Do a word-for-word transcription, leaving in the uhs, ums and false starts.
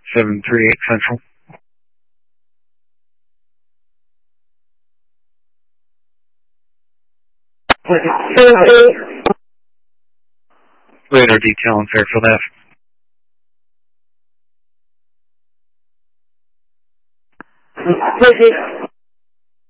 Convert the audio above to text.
seven three eight Central. Radar detail on Fairfield Ave. Visit